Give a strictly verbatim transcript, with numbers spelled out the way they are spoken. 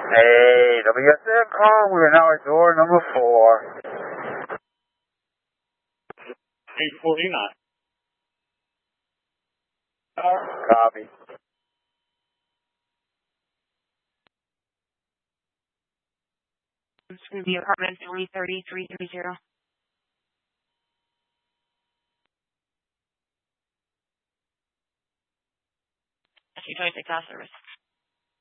Hey, W S M call. We are now at door number four. eight forty-nine. Copy. It's going to be apartment three thirty, three thirty. Actually, twenty-six hour service.